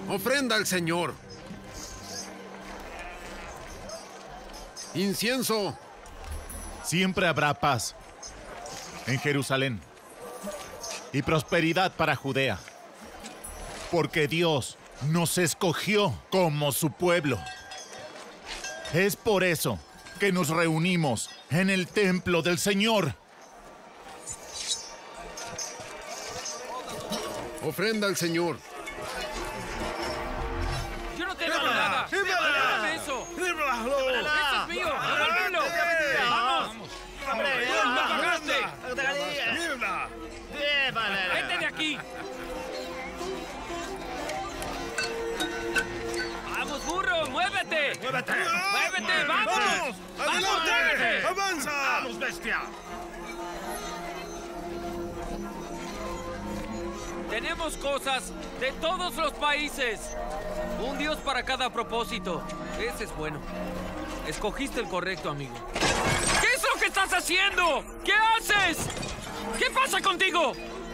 Ofrenda al Señor. Incienso. Siempre habrá paz en Jerusalén y prosperidad para Judea, porque Dios nos escogió como su pueblo. Es por eso que nos reunimos en el templo del Señor. Ofrenda al Señor. ¡Yo no tengo nada! ¡Dame eso! ¡Eso es mío! ¡Devuélvelo! ¡Vamos! ¡Me pagaste! ¡Vete de aquí! ¡Vamos, burro! ¡Muévete! ¡Muévete! ¡Vamos! ¡Vamos, muévete! ¡Avanza! ¡Vamos, bestia! Tenemos cosas de todos los países. Un dios para cada propósito. Ese es bueno. Escogiste el correcto, amigo. ¿Qué es lo que estás haciendo? ¿Qué haces? ¿Qué pasa contigo?